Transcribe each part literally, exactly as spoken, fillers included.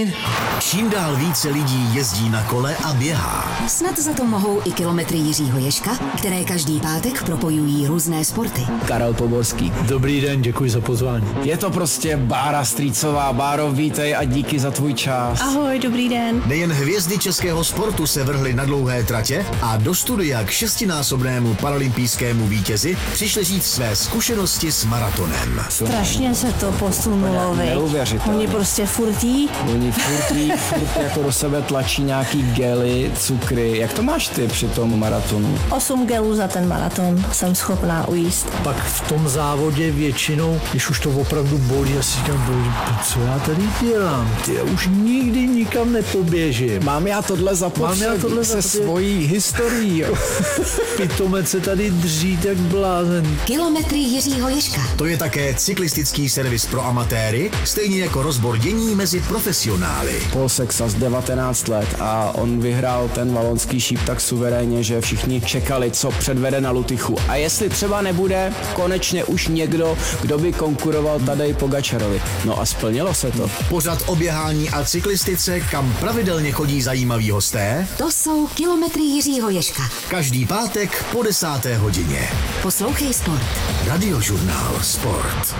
hodiny. Čím dál více lidí jezdí na kole a běhá. Snad za to mohou i kilometry Jiřího Ježka, které každý pátek propojují různé sporty. Karel Poborský. Dobrý den, děkuji za pozvání. Je to prostě Bára Strýcová. Báro, vítej a díky za tvůj čas. Ahoj, dobrý den. Nejen hvězdy českého sportu se vrhly na dlouhé tratě a do studia k šestinásobnému paralympijskému vítězi přišli říct své zkušenosti s maratonem. Strašně se to posunulo, vy. Oni prostě furtí. Oni furtí, furt jako do sebe tlačí nějaký gely, cukry. Jak to máš ty při tom maratonu? Osm gelů za ten maraton jsem schopná ujíst. Pak v tom závodě většinou, když už to opravdu bolí, já si říkám, bolí, co já tady dělám? Ty, já už nikdy nikam nepoběžím. Mám já tohle zapotřebí se svojí historií. Pitomec se tady dří tak blázen. Kilometry Jiřího Ježka. To je také cyklistický servis pro amatéry, stejně jako rozbor dění mezi profesionály. Paul Sexas, devatenáct let, a on vyhrál ten valonský šíp tak suverénně, že všichni čekali, co předvede na Lutychu. A jestli třeba nebude konečně už někdo, kdo by konkuroval Tadej Pogačarovi. No a splnilo se to. Pořad o běhání a cyklistice, kam pravidelně chodí zajímaví hosté. To jsou kilometry Jiřího Ježka. Každý pátek po desáté hodině. Poslouchej sport. Radiožurnál Sport.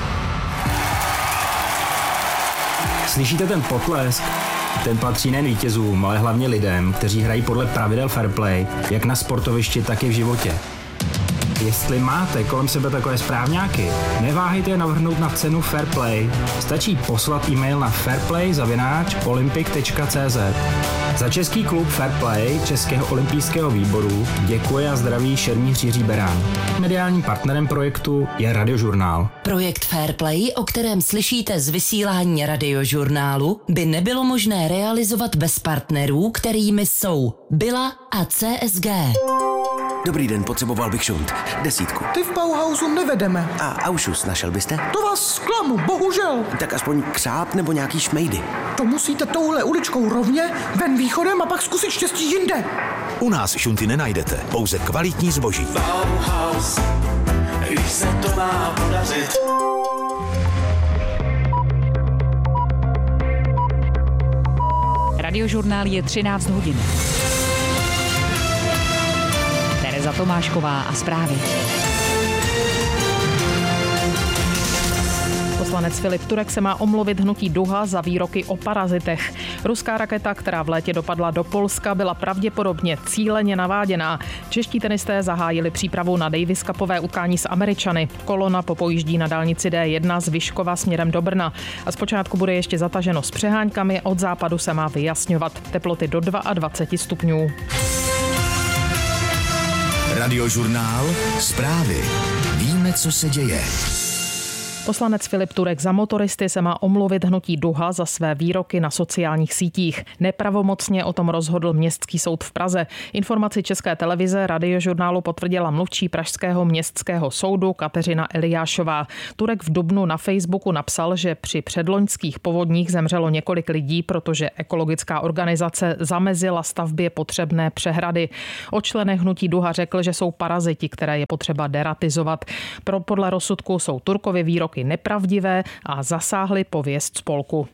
Slyšíte ten potlesk? Ten patří nejen vítězům, ale hlavně lidem, kteří hrají podle pravidel fair play, jak na sportovišti, tak i v životě. Jestli máte kolem sebe takové správňáky, neváhejte je navrhnout na cenu Fair Play. Stačí poslat e-mail na fairplay zavináč olympic tečka cé zet. Za český klub Fair Play Českého olympijského výboru děkuje a zdraví šermíř Jiří Berán. Mediálním partnerem projektu je Radiožurnál. Projekt Fair Play, o kterém slyšíte z vysílání Radiožurnálu, by nebylo možné realizovat bez partnerů, kterými jsou Bila a C S G. Dobrý den, potřeboval bych šunt. Desítku. Ty v Bauhausu nevedeme. A Aušus našel byste? To vás zklamu, bohužel. Tak aspoň křáp nebo nějaký šmejdy. To musíte touhle uličkou rovně, ven východem a pak zkusit štěstí jinde. U nás šunty nenajdete, pouze kvalitní zboží. Bauhaus, když se to má podařit. Radiožurnál je třináct hodin. Tereza Tomášková a zprávy. Poslanec Filip Turek se má omluvit hnutí Duha za výroky o parazitech. Ruská raketa, která v létě dopadla do Polska, byla pravděpodobně cíleně naváděná. Čeští tenisté zahájili přípravu na Davis Cupové utkání s Američany. Kolona popojíždí na dálnici D jedna z Vyškova směrem do Brna. A zpočátku bude ještě zataženo s přeháňkami, od západu se má vyjasňovat. Teploty do dvacet dva stupňů. Radiožurnál Zprávy. Víme, co se děje. Poslanec Filip Turek za motoristy se má omluvit hnutí Duha za své výroky na sociálních sítích. Nepravomocně o tom rozhodl Městský soud v Praze. Informaci České televize Radiožurnálu potvrdila mluvčí pražského městského soudu Kateřina Eliášová. Turek v dubnu na Facebooku napsal, že při předloňských povodních zemřelo několik lidí, protože ekologická organizace zamezila stavbě potřebné přehrady. O členech hnutí Duha řekl, že jsou paraziti, které je potřeba deratizovat. Pro podle rozsudku jsou Turkovy výroky nepravdivé a zasáhly pověst spolku.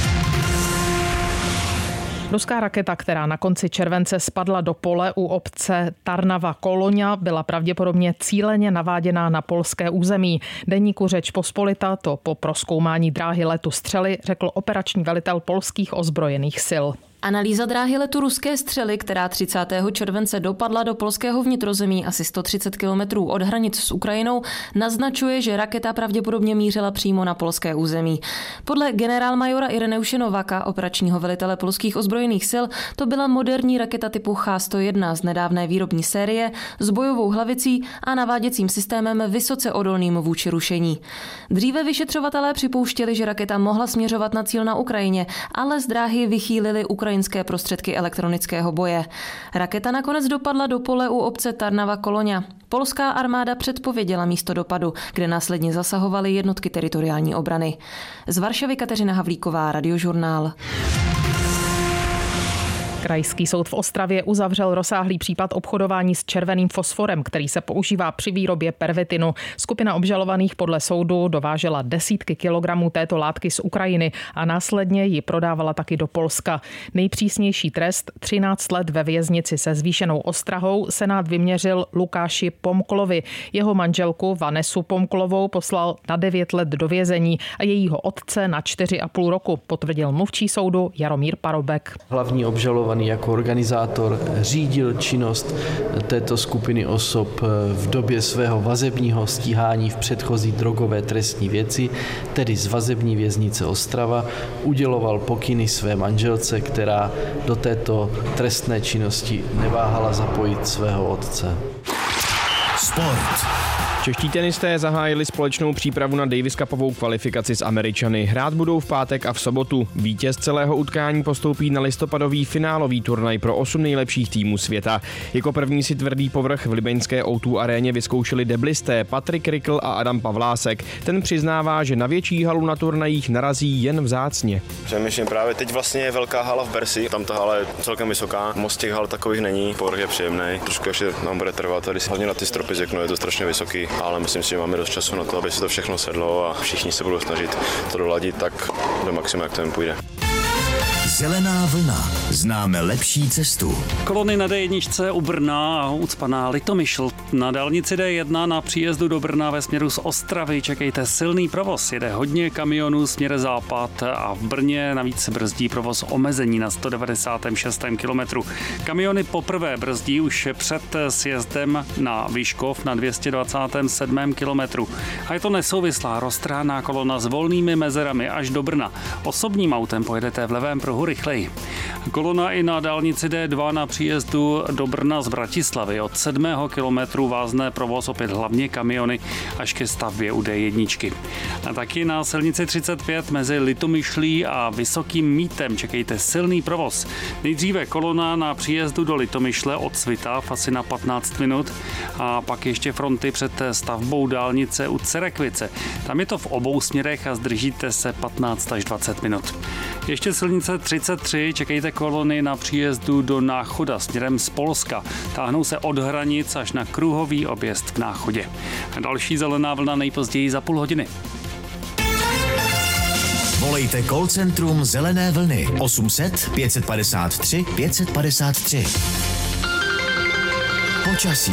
Ruská raketa, která na konci července spadla do pole u obce Tarnava Koloňa, byla pravděpodobně cíleně naváděná na polské území. Deníku Řeč Pospolita to po prozkoumání dráhy letu střely řekl operační velitel polských ozbrojených sil. Analýza dráhy letu ruské střely, která třicátého července dopadla do polského vnitrozemí asi sto třicet kilometrů od hranic s Ukrajinou, naznačuje, že raketa pravděpodobně mířila přímo na polské území. Podle generálmajora Ireneuše Novaka, operačního velitele polských ozbrojených sil, to byla moderní raketa typu Ch sto jedna z nedávné výrobní série s bojovou hlavicí a naváděcím systémem vysoce odolným vůči rušení. Dříve vyšetřovatelé připouštěli, že raketa mohla směřovat na cíl na Ukrajině, ale z dráhy vychýlili ukrajinské prostředky elektronického boje. Raketa nakonec dopadla do pole u obce Tarnava Koloňa. Polská armáda předpověděla místo dopadu, kde následně zasahovaly jednotky teritoriální obrany. Z Varšavy Kateřina Havlíková, Radiožurnál. Krajský soud v Ostravě uzavřel rozsáhlý případ obchodování s červeným fosforem, který se používá při výrobě pervitinu. Skupina obžalovaných podle soudu dovážela desítky kilogramů této látky z Ukrajiny a následně ji prodávala taky do Polska. Nejpřísnější trest, třináct let ve věznici se zvýšenou ostrahou, senát vyměřil Lukáši Pomklovi. Jeho manželku Vanesu Pomklovou poslal na devět let do vězení a jejího otce na čtyři a půl roku, potvrdil mluvčí soudu Jaromír Parobek. Hlavní obžalovaný jako organizátor řídil činnost této skupiny osob v době svého vazebního stíhání v předchozí drogové trestní věci, tedy z vazební věznice Ostrava, uděloval pokyny své manželce, která do této trestné činnosti neváhala zapojit svého otce. Sport. Čeští tenisté zahájili společnou přípravu na Davis Cupovou kvalifikaci s Američany. Hrát budou v pátek a v sobotu. Vítěz celého utkání postoupí na listopadový finálový turnaj pro osm nejlepších týmů světa. Jako první si tvrdý povrch v libeňské ó dva aréně vyzkoušeli deblisté Patrik Rikl a Adam Pavlásek. Ten přiznává, že na větší halu na turnajích narazí jen vzácně. Přemýšlím právě teď vlastně je velká hala v Bersi, tam ta hala je celkem vysoká, moc těch hal takových není, povrch je příjemný. Trošku ještě nám bude trvat, tady hlavně na ty stropy řeknu, je to strašně vysoký, ale myslím si, že máme dost času na to, aby se to všechno sedlo a všichni se budou snažit to doladit tak do maxima, jak to jim půjde. Zelená vlna. Známe lepší cestu. Kolony na dé jedna u Brna a ucpaná Litomyšl. Na dálnici dé jedna na příjezdu do Brna ve směru z Ostravy čekejte silný provoz. Jede hodně kamionů směr západ a v Brně navíc brzdí provoz omezení na sto devadesát šest kilometrů. Kamiony poprvé brzdí už před sjezdem na Vyškov na dvě stě dvacet sedm kilometrů. A je to nesouvislá roztrhaná kolona s volnými mezerami až do Brna. Osobním autem pojedete v levém pruhu rychleji. Kolona i na dálnici dé dva na příjezdu do Brna z Bratislavy. Od sedmého kilometru vázne provoz opět hlavně kamiony až ke stavbě u dé jedna. A taky na silnici třicet pět mezi Litomyšlí a Vysokým Mítem čekejte silný provoz. Nejdříve kolona na příjezdu do Litomyšle od Svitav asi na patnáct minut a pak ještě fronty před stavbou dálnice u Cerekvice. Tam je to v obou směrech a zdržíte se patnáct až dvacet minut. Ještě silnice třicet tři, čekejte kolony na příjezdu do Náchoda směrem z Polska. Táhnou se od hranic až na kruhový objezd v Náchodě. A další zelená vlna nejpozději za půl hodiny. Volejte call centrum Zelené vlny osm set pět padesát tři pět padesát tři. Počasí.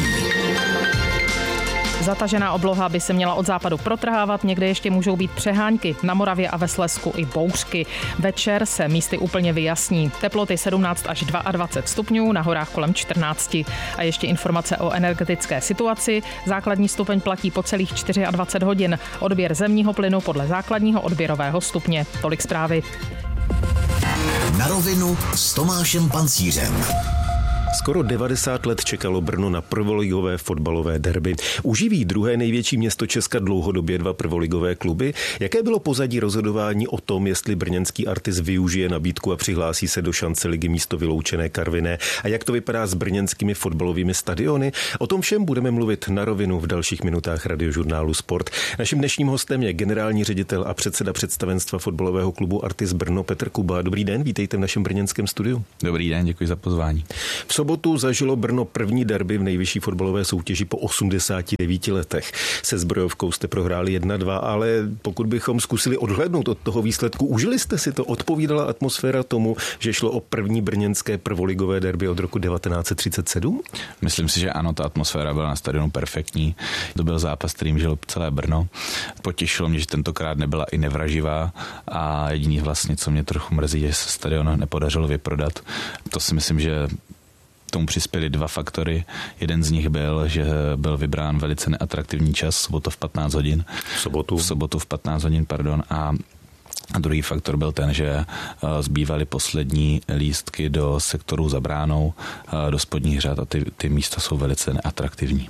Zatažená obloha by se měla od západu protrhávat, někde ještě můžou být přehánky, na Moravě a ve Slezsku i bouřky. Večer se místy úplně vyjasní. Teploty sedmnáct až dvacet dva stupňů, na horách kolem čtrnáct. A ještě informace o energetické situaci. Základní stupeň platí po celých dvacet čtyři hodin. Odběr zemního plynu podle základního odběrového stupně. Tolik zprávy. Na rovinu s Tomášem Pancířem. Skoro devadesát let čekalo Brno na prvoligové fotbalové derby. Uživí druhé největší město Česka dlouhodobě dva prvoligové kluby? Jaké bylo pozadí rozhodování o tom, jestli brněnský Artis využije nabídku a přihlásí se do šance ligy místo vyloučené Karviné? A jak to vypadá s brněnskými fotbalovými stadiony? O tom všem budeme mluvit na rovinu v dalších minutách radiožurnálu Sport. Naším dnešním hostem je generální ředitel a předseda představenstva fotbalového klubu Artis Brno Petr Kuba. Dobrý den, vítejte v našem brněnském studiu. Dobrý den, děkuji za pozvání. V sobotu zažilo Brno první derby v nejvyšší fotbalové soutěži po osmdesáti devíti letech. Se Zbrojovkou jste prohráli jedna dva, ale pokud bychom zkusili odhlédnout od toho výsledku, užili jste si to? Odpovídala atmosféra tomu, že šlo o první brněnské prvoligové derby od roku devatenáct set třicet sedm? Myslím si, že ano, ta atmosféra byla na stadionu perfektní. To byl zápas, kterým žilo celé Brno. Potěšilo mě, že tentokrát nebyla i nevraživá a jediný vlastně, co mě trochu mrzí, že se stadion nepodařilo vyprodat. To si myslím, že tomu přispěly dva faktory. Jeden z nich byl, že byl vybrán velice neatraktivní čas, sobotu v patnáct hodin. V sobotu? V sobotu v patnáct hodin, pardon. A A druhý faktor byl ten, že zbývaly poslední lístky do sektoru za bránou, do spodních řad a ty, ty místa jsou velice neatraktivní.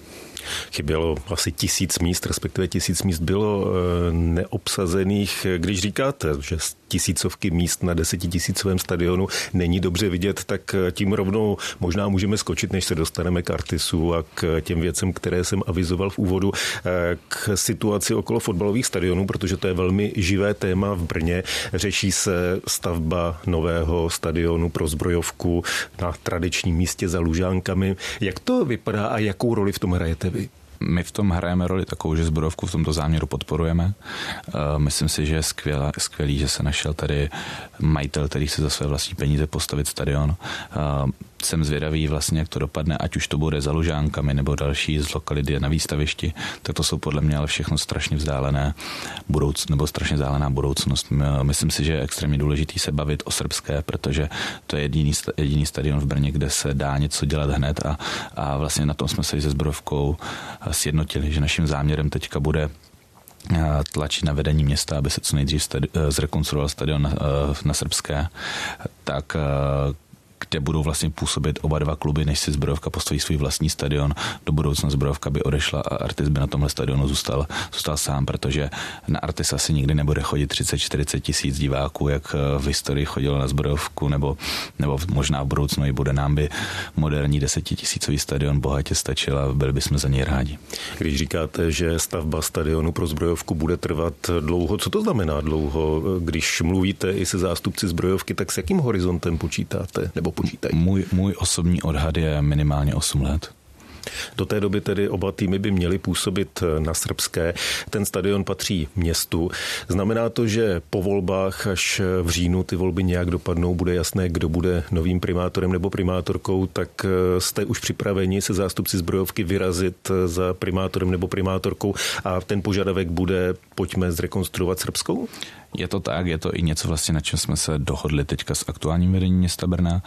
Chybělo asi tisíc míst, respektive tisíc míst bylo neobsazených. Když říkáte, že tisícovky míst na desetitisícovém stadionu není dobře vidět, tak tím rovnou možná můžeme skočit, než se dostaneme k Artisu a k těm věcem, které jsem avizoval v úvodu, k situaci okolo fotbalových stadionů, protože to je velmi živé téma v Brně. Řeší se stavba nového stadionu pro zbrojovku na tradičním místě za Lužánkami. Jak to vypadá a jakou roli v tom hrajete vy? My v tom hrajeme roli takovou, že zbrojovku v tomto záměru podporujeme. Myslím si, že je skvělá, skvělý, že se našel tady majitel, který chce za své vlastní peníze postavit stadion. Jsem zvědavý vlastně, jak to dopadne, ať už to bude za Lužánkami nebo další z lokality na výstavišti, tak to jsou podle mě ale všechno strašně vzdálené budouc, nebo strašně vzdálená budoucnost. Myslím si, že je extrémně důležitý se bavit o srbské, protože to je jediný, jediný stadion v Brně, kde se dá něco dělat hned a, a vlastně na tom jsme se i se zbrojovkou sjednotili, že naším záměrem teďka bude tlačit na vedení města, aby se co nejdřív stadi- zrekonstruoval stadion na, na srbské, tak kde budou vlastně působit oba dva kluby, než si zbrojovka postaví svůj vlastní stadion. Do budoucna zbrojovka by odešla a Artis by na tomhle stadionu zůstal, zůstal sám, protože na Artis asi nikdy nebude chodit třicet čtyřicet tisíc diváků, jak v historii chodilo na zbrojovku, nebo, nebo možná v budoucnu i bude. Nám by moderní desetitisícový stadion bohatě stačil a byli bychom za něj rádi. Když říkáte, že stavba stadionu pro zbrojovku bude trvat dlouho, co to znamená dlouho? Když mluvíte i se zástupci zbrojovky, tak s jakým horizontem počítáte? Nebo počítají? Můj, můj osobní odhad je minimálně osm let. Do té doby tedy oba týmy by měly působit na srbské. Ten stadion patří městu. Znamená to, že po volbách až v říjnu ty volby nějak dopadnou, bude jasné, kdo bude novým primátorem nebo primátorkou, tak jste už připraveni se zástupci zbrojovky vyrazit za primátorem nebo primátorkou a ten požadavek bude pojďme zrekonstruovat srbskou? Je to tak, je to i něco vlastně, na čem jsme se dohodli teďka s aktuálním vedením města Brna,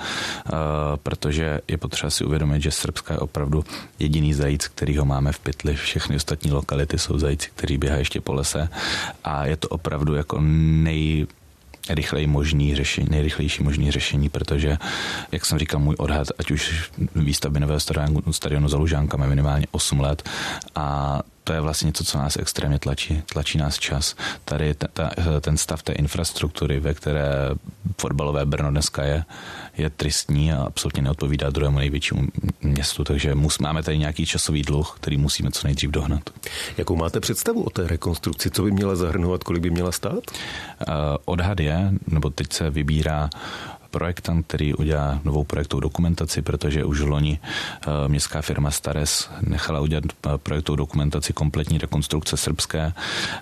protože je potřeba si uvědomit, že Srbská je opravdu jediný zajíc, který ho máme v pytli. Všechny ostatní lokality jsou zajíci, kteří běhají ještě po lese a je to opravdu jako nej rychleji možný řešení, nejrychlejší možný řešení, protože, jak jsem říkal, můj odhad, ať už výstavby nového stadionu, stadionu za Lužánkami minimálně osm let a to je vlastně něco, co nás extrémně tlačí. Tlačí nás čas. Tady ta, ta, ten stav té infrastruktury, ve které fotbalové Brno dneska je, je tristní a absolutně neodpovídá druhému největšímu městu, takže mus, máme tady nějaký časový dluh, který musíme co nejdřív dohnat. Jakou máte představu o té rekonstrukci? Co by měla zahrnovat, kolik by měla stát? Uh, odhad je, nebo teď se vybírá projektant, který udělá novou projektovou dokumentaci, protože už v loni městská firma Stares nechala udělat projektovou dokumentaci kompletní rekonstrukce srbské.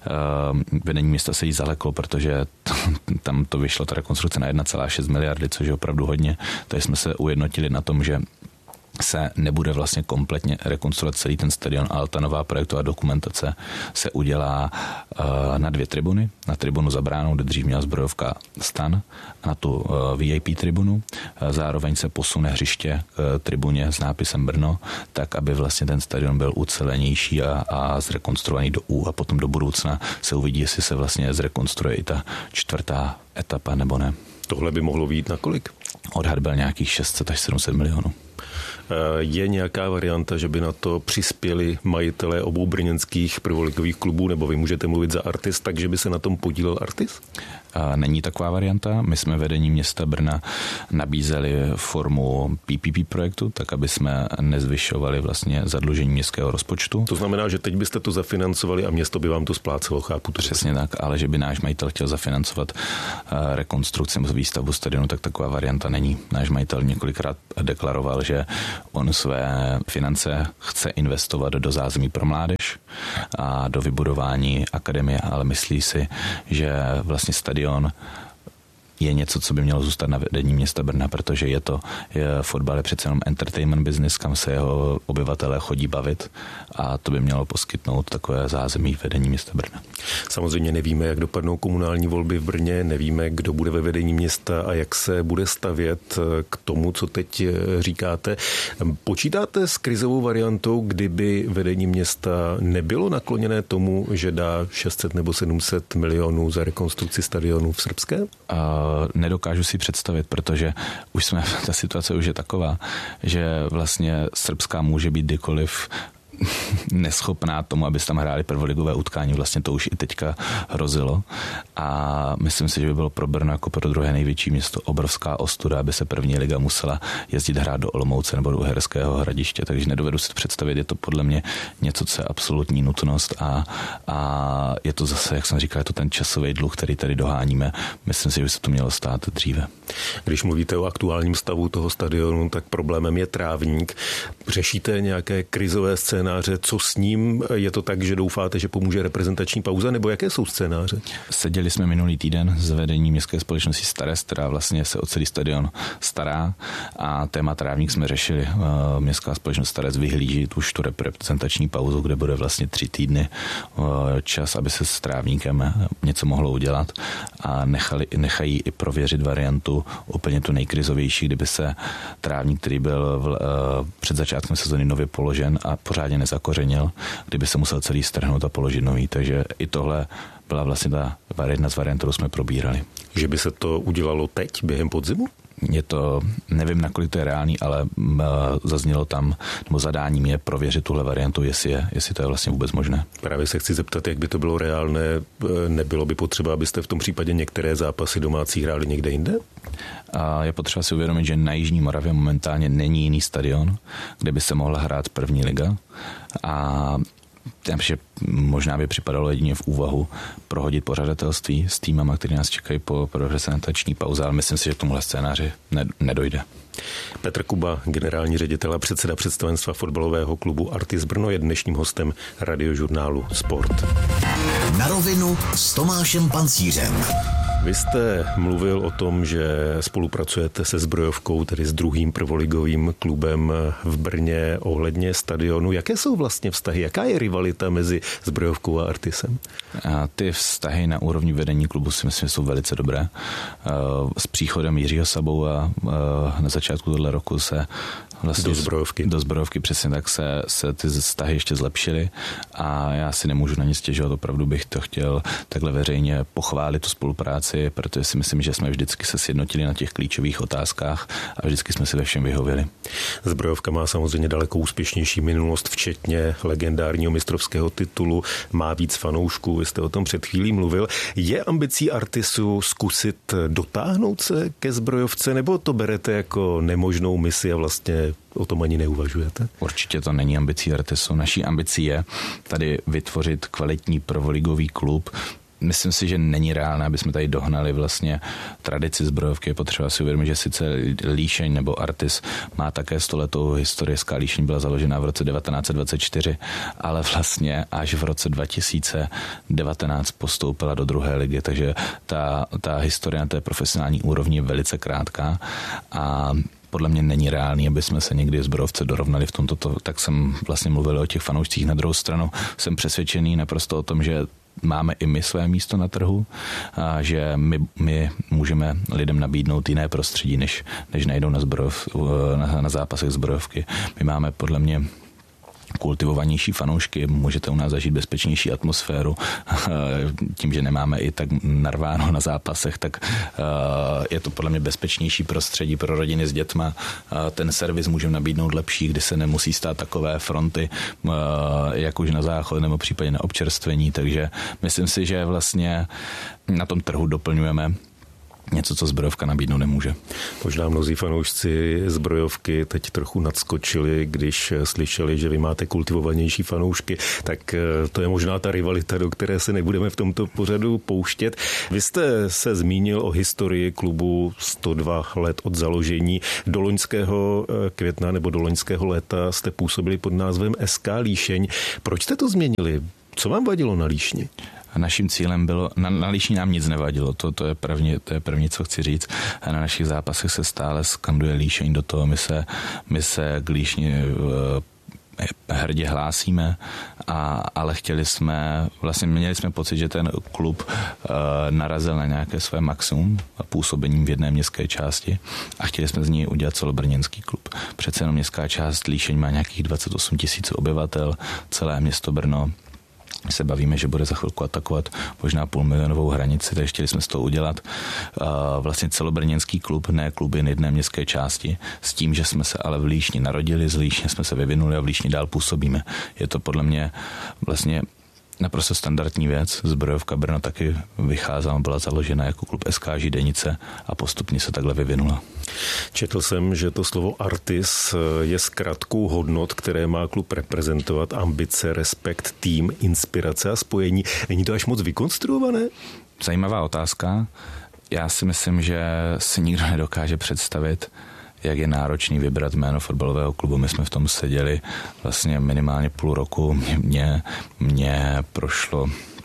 Vedení města se jí zaleklo, protože tam to vyšlo ta rekonstrukce na jedna celá šest miliardy, což je opravdu hodně. Takže jsme se ujednotili na tom, že se nebude vlastně kompletně rekonstruovat celý ten stadion, ale ta nová projektová dokumentace se udělá uh, na dvě tribuny. Na tribunu za bránou, kde dřív měla zbrojovka stan, a na tu uh, V I P tribunu. Uh, zároveň se posune hřiště k uh, tribuně s nápisem Brno, tak, aby vlastně ten stadion byl ucelenější a, a zrekonstruovaný do U a potom do budoucna se uvidí, jestli se vlastně zrekonstruuje i ta čtvrtá etapa nebo ne. Tohle by mohlo vyjít na kolik? Odhad byl nějakých šest set až sedm set milionů. Je nějaká varianta, že by na to přispěli majitelé obou brněnských prvoligových klubů, nebo vy můžete mluvit za Artis, takže by se na tom podílel Artis? Není taková varianta. My jsme vedení města Brna nabízeli formu P P P projektu, tak aby jsme nezvyšovali vlastně zadlužení městského rozpočtu. To znamená, že teď byste to zafinancovali a město by vám to splácelo, chápu to? Přesně tak, ale že by náš majitel chtěl zafinancovat rekonstrukci nebo výstavbu stadionu, tak taková varianta není. Náš majitel několikrát deklaroval, že on své finance chce investovat do zázemí pro mládež a do vybudování akademie, ale myslí si, že vlastně stadion je něco, co by mělo zůstat na vedení města Brna, protože je to, je, fotbal je přece jenom entertainment business, kam se jeho obyvatelé chodí bavit a to by mělo poskytnout takové zázemí vedení města Brna. Samozřejmě nevíme, jak dopadnou komunální volby v Brně, nevíme, kdo bude ve vedení města a jak se bude stavět k tomu, co teď říkáte. Počítáte s krizovou variantou, kdyby vedení města nebylo nakloněné tomu, že dá šest set nebo sedm set milionů za rekonstrukci stadionu v Srbské? A nedokážu si představit, protože už jsme, ta situace už je taková, že vlastně Srbská může být kdykoliv neschopná tomu, aby tam hráli prvoligové utkání. Vlastně to už i teďka hrozilo. A myslím si, že by bylo pro Brno jako pro druhé největší město obrovská ostuda, aby se první liga musela jezdit hrát do Olomouce nebo do Uherského Hradiště. Takže nedovedu si představit, je to podle mě něco, co je absolutní nutnost a, a je to zase, jak jsem říkal, je to ten časový dluh, který tady doháníme. Myslím si, že by se to mělo stát dříve. Když mluvíte o aktuálním stavu toho stadionu, tak problémem je trávník. Řešíte nějaké krizové scénáře? Co s ním? Je to tak, že doufáte, že pomůže reprezentační pauza, nebo jaké jsou scénáře? Seděli jsme minulý týden s vedením městské společnosti Starec, která vlastně se o celý stadion stará, a téma trávník jsme řešili. Městská společnost Starec vyhlíží už tu reprezentační pauzu, kde bude vlastně tři týdny čas, aby se s trávníkem něco mohlo udělat, a nechali, nechají i prověřit variantu úplně tu nejkrizovější, kdyby se trávník, který byl v, před začátkem sezony nově položen a pořádně nezakořenil, kdyby se musel celý strhnout a položit nový. Takže i tohle byla vlastně ta jedna z variant, kterou jsme probírali. Že by se to udělalo teď, během podzimu? Je to, nevím, nakolik to je reálný, ale zaznělo tam, nebo zadáním je prověřit tuhle variantu, jestli, je, jestli to je vlastně vůbec možné. Právě se chci zeptat, jak by to bylo reálné. Nebylo by potřeba, abyste v tom případě některé zápasy domácí hráli někde jinde? A je potřeba si uvědomit, že na Jižní Moravě momentálně není jiný stadion, kde by se mohla hrát první liga, a takže možná by připadalo jedině v úvahu prohodit pořadatelství s týmama, který nás čekají po reprezentační pauze, ale myslím si, že k tomuhle scénáři ne, nedojde. Petr Kuba, generální ředitel a předseda představenstva fotbalového klubu Artis Brno, je dnešním hostem radiožurnálu Sport. Na rovinu s Tomášem Pancířem. Vy jste mluvil o tom, že spolupracujete se Zbrojovkou, tedy s druhým prvoligovým klubem v Brně ohledně stadionu. Jaké jsou vlastně vztahy? Jaká je rivalita mezi Zbrojovkou a Artisem? A ty vztahy na úrovni vedení klubu si myslím, že jsou velice dobré. S příchodem Jiřího Sabouva na začátku tohle roku se vlastně do Zbrojovky. Do Zbrojovky, přesně tak, se, se ty vztahy ještě zlepšily, a já si nemůžu na nic stěžovat. Opravdu bych to chtěl takhle veřejně pochválit, tu spolupráci, protože si myslím, že jsme vždycky se sjednotili na těch klíčových otázkách a vždycky jsme si ve všem vyhověli. Zbrojovka má samozřejmě daleko úspěšnější minulost, včetně legendárního mistrovského titulu, má víc fanoušků, vy jste o tom před chvílí mluvil. Je ambicí Artisu zkusit dotáhnout se ke Zbrojovce, nebo to berete jako nemožnou misi a vlastně o tom ani neuvažujete? Určitě to není ambicí Artisu. Naší ambicí je tady vytvořit kvalitní prvoligový klub. Myslím si, že není reálné, aby jsme tady dohnali vlastně tradici Zbrojovky. Je potřeba si uvědomit, že sice Líšeň nebo Artis má také stoletou historii. Líšeň byla založena v roce devatenáct set dvacet čtyři, ale vlastně až v roce dva tisíce devatenáct postoupila do druhé ligy, takže ta, ta historie na té profesionální úrovni je velice krátká a podle mě není reálný, aby jsme se někdy Zbrojovce dorovnali v tomto. Tak jsem vlastně mluvil o těch fanoušcích. Na druhou stranu jsem přesvědčený naprosto o tom, že máme i my své místo na trhu, a že my, my můžeme lidem nabídnout jiné prostředí, než, než najdou na, zbrojov, na, na zápasech Zbrojovky. My máme podle mě kultivovanější fanoušky, můžete u nás zažít bezpečnější atmosféru. Tím, že nemáme i tak narváno na zápasech, tak je to podle mě bezpečnější prostředí pro rodiny s dětma. Ten servis můžeme nabídnout lepší, kdy se nemusí stát takové fronty, jak už na záchod nebo případně na občerstvení, takže myslím si, že vlastně na tom trhu doplňujeme něco, co Zbrojovka nabídnout nemůže. Možná mnozí fanoušci Zbrojovky teď trochu nadskočili, když slyšeli, že vy máte kultivovanější fanoušky, tak to je možná ta rivalita, do které se nebudeme v tomto pořadu pouštět. Vy jste se zmínil o historii klubu sto dva let od založení. Do loňského května nebo do loňského léta jste působili pod názvem S K Líšeň. Proč jste to změnili? Co vám vadilo na Líšni? Naším cílem bylo, na, na Líšni nám nic nevadilo, to, to, je první, to je první, co chci říct. A na našich zápasech se stále skanduje Líšeň do toho, my se, my se k Líšni hrdě hlásíme, a, ale chtěli jsme, vlastně měli jsme pocit, že ten klub uh, narazil na nějaké své maximum působením v jedné městské části a chtěli jsme z ní udělat celobrněnský klub. Přece jenom městská část Líšeň má nějakých dvacet osm tisíc obyvatel, celé město Brno se bavíme, že bude za chvilku atakovat možná půlmilionovou hranici, takže chtěli jsme z toho udělat vlastně celobrněnský klub, ne kluby jedné městské části, s tím, že jsme se ale v Líšni narodili, z Líšně jsme se vyvinuli a v Líšni dál působíme. Je to podle mě vlastně naprosto standardní věc. Zbrojovka Brno taky vycházela, byla založena jako klub S K Židenice a postupně se takhle vyvinula. Četl jsem, že to slovo Artis je zkratkou hodnot, které má klub reprezentovat, ambice, respekt, tým, inspirace a spojení. Není to až moc vykonstruované? Zajímavá otázka. Já si myslím, že si nikdo nedokáže představit, jak je náročný vybrat jméno fotbalového klubu. My jsme v tom seděli vlastně minimálně půl roku. Mě, mě, mě prošlo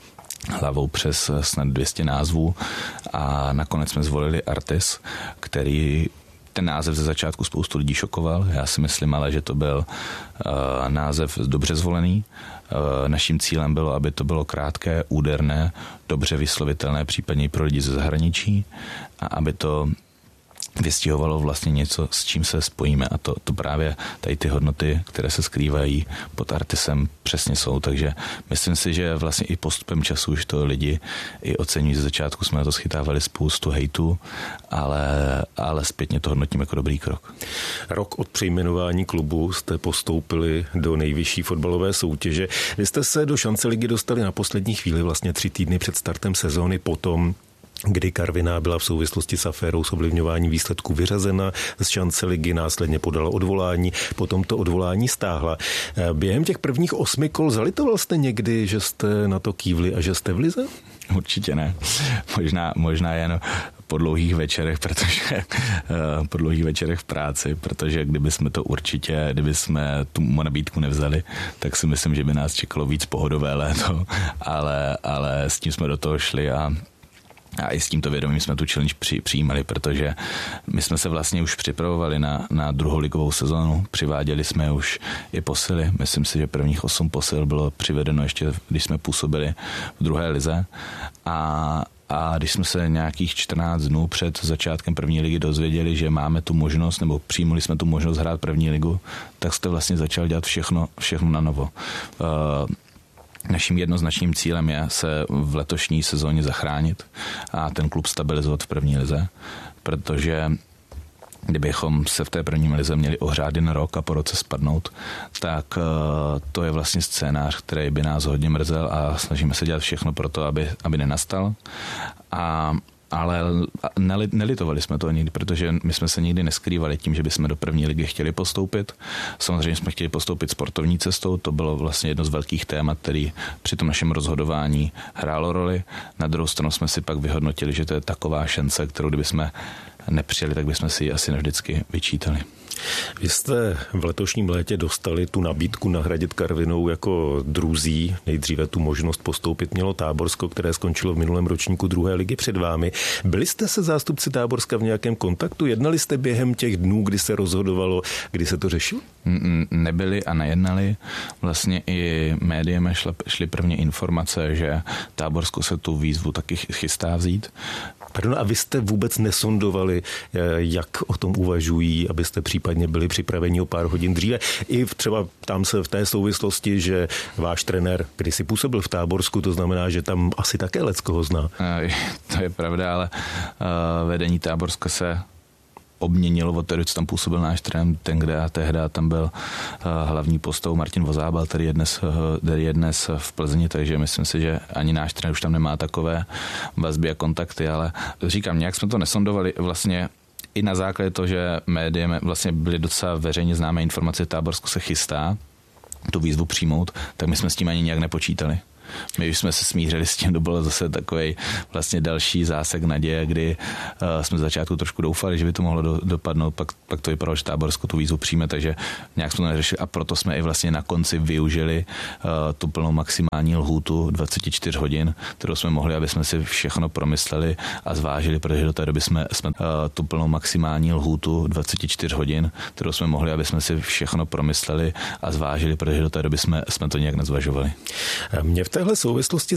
hlavou přes snad dvě stě názvů a nakonec jsme zvolili Artis, který ten název ze začátku spoustu lidí šokoval. Já si myslím ale, že to byl uh, název dobře zvolený. Uh, naším cílem bylo, aby to bylo krátké, úderné, dobře vyslovitelné, případně i pro lidi ze zahraničí a aby to vystihovalo vlastně něco, s čím se spojíme a to, to právě tady ty hodnoty, které se skrývají pod Artisem, přesně jsou, takže myslím si, že vlastně i postupem času už to lidi i oceňují. Ze začátku jsme na to schytávali spoustu hejtu, ale, ale zpětně to hodnotím jako dobrý krok. Rok od přejmenování klubu jste postoupili do nejvyšší fotbalové soutěže. Vy jste se do šance ligy dostali na poslední chvíli, vlastně tři týdny před startem sezóny, potom kdy Karviná byla v souvislosti s aférou s ovlivňováním výsledků vyřazena z šance ligy, následně podala odvolání, potom to odvolání stáhla. Během těch prvních osmi kol zalitoval jste někdy, že jste na to kývli a že jste v lize? Určitě ne. Možná, možná jen po dlouhých večerech, protože po dlouhých večerech v práci, protože kdyby jsme to určitě, kdyby jsme tu nabídku nevzali, tak si myslím, že by nás čekalo víc pohodové léto, ale, ale s tím jsme do toho šli a A i s tímto vědomím jsme tu challenge při, přijímali, protože my jsme se vlastně už připravovali na, na druhou ligovou sezónu. Přiváděli jsme už i posily. Myslím si, že prvních osm posil bylo přivedeno ještě, když jsme působili v druhé lize. A, a když jsme se nějakých čtrnáct dnů před začátkem první ligy dozvěděli, že máme tu možnost, nebo přijmuli jsme tu možnost hrát první ligu, tak jste vlastně začal dělat všechno, všechno na novo. Uh, Naším jednoznačným cílem je se v letošní sezóně zachránit a ten klub stabilizovat v první lize, protože kdybychom se v té první lize měli ohrát jen rok a po roce spadnout, tak to je vlastně scénář, který by nás hodně mrzel a snažíme se dělat všechno pro to, aby, aby nenastal. A ale nelitovali jsme to nikdy, protože my jsme se nikdy neskrývali tím, že bychom do první ligy chtěli postoupit. Samozřejmě jsme chtěli postoupit sportovní cestou, to bylo vlastně jedno z velkých témat, který při tom našem rozhodování hrálo roli. Na druhou stranu jsme si pak vyhodnotili, že to je taková šance, kterou kdybychom nepřijeli, tak bychom si ji asi navždycky vyčítali. Vy jste v letošním létě dostali tu nabídku nahradit Karvinou jako druzí. Nejdříve tu možnost postoupit mělo Táborsko, které skončilo v minulém ročníku druhé ligy před vámi. Byli jste se zástupci Táborska v nějakém kontaktu? Jednali jste během těch dnů, kdy se rozhodovalo, kdy se to řešilo? Nebyli a nejednali. Vlastně i médiem šly prvně informace, že Táborsko se tu výzvu taky chystá vzít. Pardon, a vy jste vůbec nesondovali, jak o tom uvažují, abyste případně byli připraveni o pár hodin dříve? I třeba tam se v té souvislosti, že váš trenér kdysi působil v Táborsku, to znamená, že tam asi také leckoho zná. To je pravda, ale vedení Táborska se obměnilo od té, co tam působil náš trenér, ten, kde a tehda tam byl hlavní postou Martin Vozábal, který je dnes, který je dnes v Plzni, takže myslím si, že ani náš trenér už tam nemá takové vazby a kontakty, ale říkám, nějak jsme to nesondovali vlastně i na základě toho, že médiem vlastně byly docela veřejně známé informace, Táborsko se chystá tu výzvu přijmout, tak my jsme s tím ani nějak nepočítali. My už jsme se smířili s tím, to bylo zase takovej vlastně další zásek naděje, kdy uh, jsme z začátku trošku doufali, že by to mohlo do, dopadnout, pak, pak to vypadalo, že Táborsko tu výzvu přijme, takže nějak jsme to neřešili a proto jsme i vlastně na konci využili uh, tu plnou maximální lhůtu dvacet čtyři hodin, kterou jsme mohli, aby jsme si všechno promysleli a zvážili, protože do té doby jsme, jsme uh, tu plnou maximální lhůtu dvacet čtyři hodin, kterou jsme mohli, aby jsme si všechno promysleli a zvážili, protože do té doby jsme, jsme to nějak nezvažovali. Mě v téhle souvislosti